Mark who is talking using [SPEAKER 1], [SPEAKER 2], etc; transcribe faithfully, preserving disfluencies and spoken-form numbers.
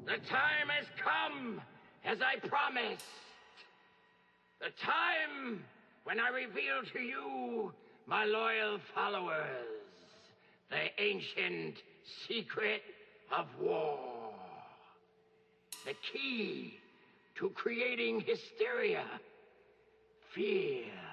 [SPEAKER 1] The time has come, as I promised. The time when I reveal to you, my loyal followers, the ancient secret of war. The key to creating hysteria, fear,